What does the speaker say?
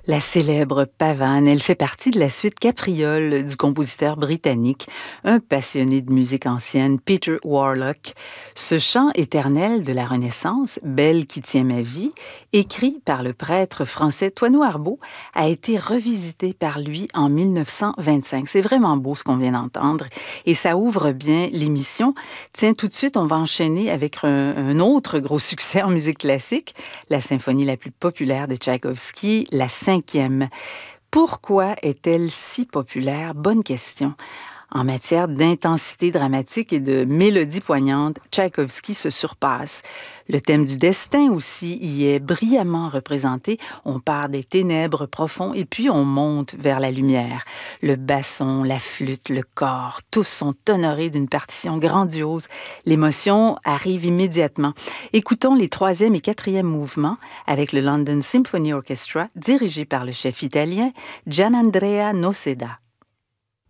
La célèbre pavane, elle fait partie de la suite Capriole du compositeur britannique, un passionné de musique ancienne, Peter Warlock. Ce chant éternel de la Renaissance, Belle qui tient ma vie, écrit par le prêtre français Toineau Arbeau, a été revisité par lui en 1925. C'est vraiment beau ce qu'on vient d'entendre et ça ouvre bien l'émission. Tiens, tout de suite, on va enchaîner avec un autre gros succès en musique classique, la symphonie la plus populaire de Tchaïkovski, la cinquième. Pourquoi est-elle si populaire? Bonne question. En matière d'intensité dramatique et de mélodie poignante, Tchaïkovski se surpasse. Le thème du destin aussi y est brillamment représenté. On part des ténèbres profonds et puis on monte vers la lumière. Le basson, la flûte, le corps, tous sont honorés d'une partition grandiose. L'émotion arrive immédiatement. Écoutons les troisième et quatrième mouvements avec le London Symphony Orchestra dirigé par le chef italien Gianandrea Noseda.